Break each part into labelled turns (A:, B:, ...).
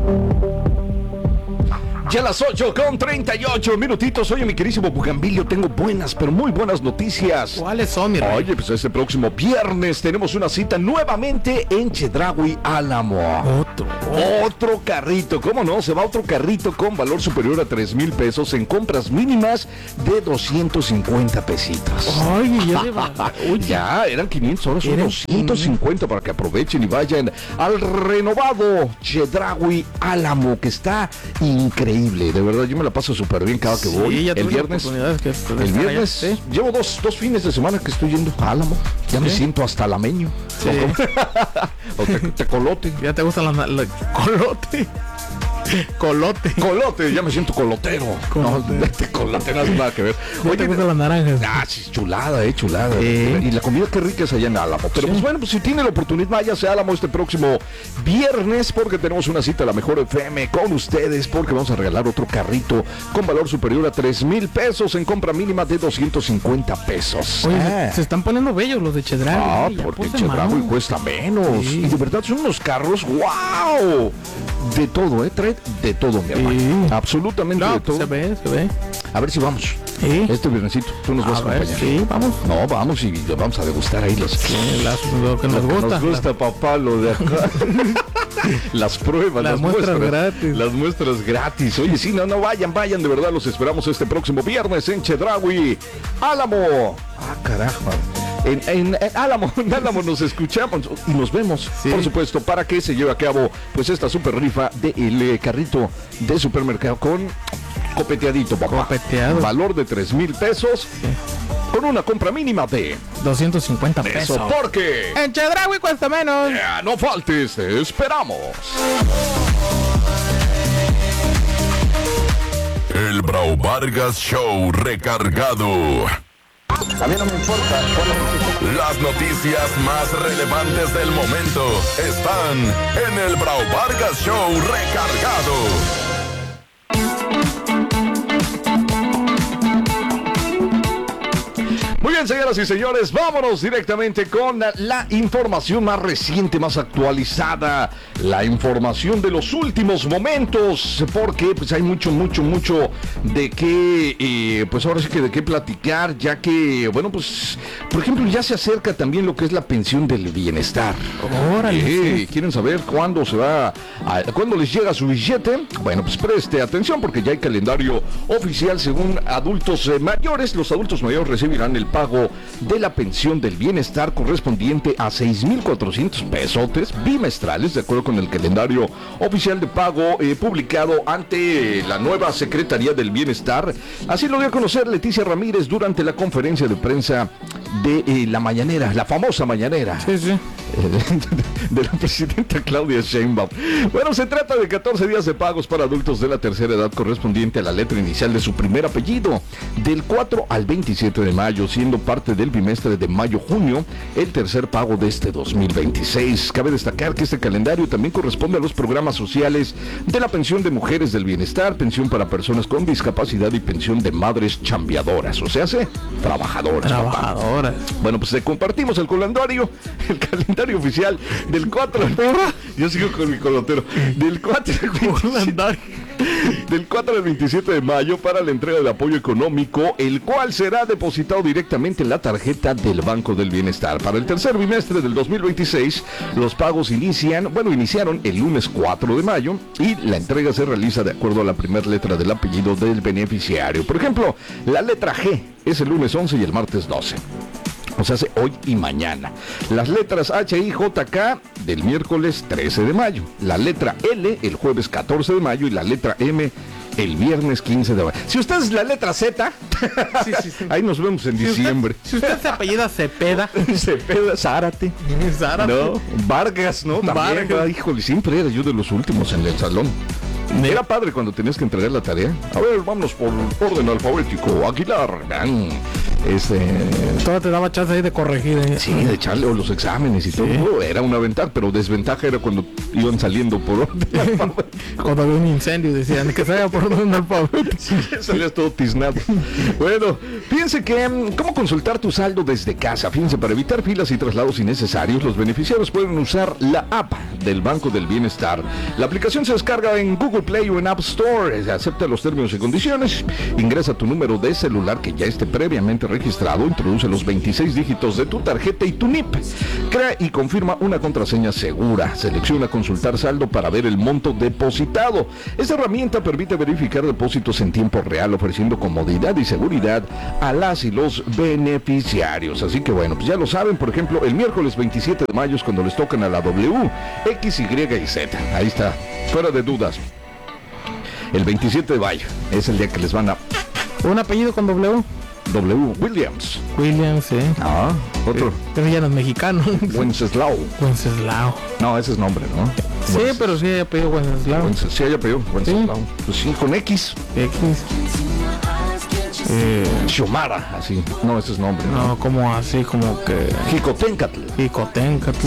A: Ya a las 8:38 minutitos. Oye, mi querísimo Bugambilio, tengo buenas, pero muy buenas noticias.
B: ¿Cuáles son, mi rey?
A: Oye, pues este próximo viernes tenemos una cita nuevamente en Chedraui Álamo. Otro carrito, ¿cómo no? Se va otro carrito con valor superior a 3,000 pesos en compras mínimas de 250 pesitos.
B: Oye, ya
A: Ya, eran 500, ahora son 250 para que aprovechen y vayan al renovado Chedraui Álamo, que está increíble. De verdad, yo me la paso súper bien cada que voy.
B: Ya
A: el viernes, el viernes
B: ¿sí?
A: Llevo dos fines de semana que estoy yendo a Álamo. Ya me siento hasta alameño.
B: Sí.
A: O tecolote.
B: ¿Ya te gustan las colote?
A: Colote, ya me siento colotero.
B: Colote.
A: No, tecolote no hace nada que ver.
B: Oye, ¿te gustan las naranjas?
A: Sí, chulada. Y la comida qué rica es allá en Álamo. Pero pues bueno, pues si tiene la oportunidad, váyase a Álamo este próximo viernes, porque tenemos una cita a la Mejor FM con ustedes, porque vamos a regalar otro carrito con valor superior a 3,000 pesos en compra mínima de 250 pesos.
B: Oye, se están poniendo bellos los de Chedraui.
A: Porque Chedraui cuesta menos.
B: Sí.
A: Y de verdad son unos carros, ¡wow! De todo, trae de todo, mi hermano.
B: Sí.
A: Absolutamente de todo.
B: Se ve.
A: A ver si vamos.
B: Sí.
A: Este viernesito, tú nos vas a acompañar.
B: Sí, vamos.
A: No, vamos y vamos a degustar ahí los...
B: Lo que nos gusta.
A: Nos gusta, papá, lo de acá. Las pruebas,
B: las muestras gratis.
A: Las muestras gratis. Oye, sí, no vayan, de verdad, los esperamos este próximo viernes en Chedraui Álamo. Carajo. En Álamo nos escuchamos y nos vemos, por supuesto, para que se lleve a cabo pues esta super rifa del carrito de supermercado con copeteadito, papá.
B: Copeteado.
A: Valor de 3,000 pesos. Con una compra mínima de
B: 250 pesos.
A: Eso, porque
B: en Chedraui cuesta menos.
A: No faltes, te esperamos.
C: El Brau Vargas Show recargado.
D: A mí no me importa.
C: Las noticias más relevantes del momento están en el Brau Vargas Show recargado.
A: Muy bien, señoras y señores, vámonos directamente con la información más reciente, más actualizada, la información de los últimos momentos, porque pues hay mucho de qué, pues ahora sí que de qué platicar, ya que, bueno, pues, por ejemplo, ya se acerca también lo que es la pensión del bienestar.
B: Órale.
A: ¿Quieren saber cuándo cuándo les llega su billete? Bueno, pues preste atención porque ya hay calendario oficial según adultos mayores. Los adultos mayores recibirán el pago de la pensión del bienestar correspondiente a 6,400 pesotes bimestrales, de acuerdo con el calendario oficial de pago publicado ante la nueva Secretaría del Bienestar. Así lo dio a conocer Leticia Ramírez durante la conferencia de prensa de la mañanera, la famosa mañanera.
B: Sí.
A: De la presidenta Claudia Sheinbaum. Bueno, se trata de 14 días de pagos para adultos de la tercera edad correspondiente a la letra inicial de su primer apellido, del 4 al 27 de mayo, siendo parte del bimestre de mayo-junio el tercer pago de este 2026. Cabe destacar que este calendario también corresponde a los programas sociales de la pensión de mujeres del bienestar, pensión para personas con discapacidad y pensión de madres chambeadoras, o sea, trabajadoras. Bueno, pues le compartimos el calendario oficial del 4 al... Yo sigo con mi colotero. Del 4 al 27 de mayo para la entrega de apoyo económico, el cual será depositado directamente en la tarjeta del Banco del Bienestar. Para el tercer bimestre del 2026, los pagos iniciaron el lunes 4 de mayo y la entrega se realiza de acuerdo a la primera letra del apellido del beneficiario. Por ejemplo, la letra G es el lunes 11 y el martes 12. O sea, hace hoy y mañana. Las letras H, I, J, K del miércoles 13 de mayo. La letra L el jueves 14 de mayo y la letra M el viernes 15 de mayo. Si usted es la letra Z, ahí nos vemos en diciembre.
B: Si usted se apellida Cepeda.
A: Zárate. No, Vargas, ¿no? También, híjole, siempre era yo de los últimos en el salón. Era padre cuando tenías que entregar la tarea. A ver, vámonos por orden alfabético. Aguilar.
B: Todo te daba chance ahí de corregir.
A: Sí, de echarle o los exámenes y todo. Era una ventaja, pero desventaja era cuando iban saliendo por orden alfabético.
B: Cuando había un incendio decían que salga por orden alfabético.
A: Sí, salías todo tiznado. Bueno, fíjense que cómo consultar tu saldo desde casa. Fíjense, para evitar filas y traslados innecesarios, los beneficiarios pueden usar la app del Banco del Bienestar. La aplicación se descarga en Google Play o en App Store. Acepta los términos y condiciones. Ingresa tu número de celular que ya esté previamente registrado. Introduce los 26 dígitos de tu tarjeta y tu NIP. Crea y confirma una contraseña segura. Selecciona consultar saldo para ver el monto depositado. Esta herramienta permite verificar depósitos en tiempo real, ofreciendo comodidad y seguridad a las y los beneficiarios. Así que bueno, pues ya lo saben. Por ejemplo, el miércoles 27 de mayo es cuando les tocan a la W, X, Y y Z. Ahí está, fuera de dudas. El 27 de mayo es el día que les van a...
B: Un apellido con W.
A: Williams.
B: Williams,
A: Otro.
B: Pero ya no es mexicano.
A: Wenceslao.
B: Wenceslao.
A: No, ese es nombre, ¿no?
B: Sí, pero sí hay apellido Wenceslao.
A: Sí hay apellido Wenceslao.
B: Sí.
A: Pues sí, con X. Xiomara, así. No, ese es nombre.
B: No, como así, como que...
A: Jicotencatl.
B: Jicotencatl.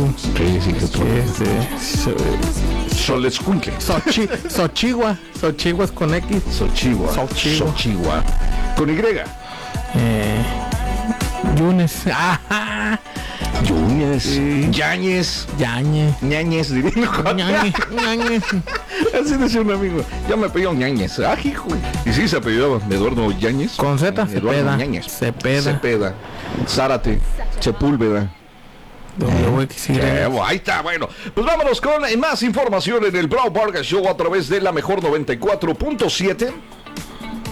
A: Sí. Xolescuintle.
B: Xochigua. Xochigua es con X.
A: Xochigua. Con Y.
B: Yunes.
A: Yunes.
B: Sí.
A: Yañez.
B: Ñañez,
A: diría.
B: Ñañez.
A: Así decía un amigo. Ya me apellidó Ñañez. Hijo. Y sí se apellidaba Eduardo Yañez.
B: Con Z,
A: Eduardo Ñañez. Cepeda. Zárate. Sepúlveda. Ahí está, bueno. Pues vámonos con más información en el Bravo Vargas Show a través de la mejor 94.7.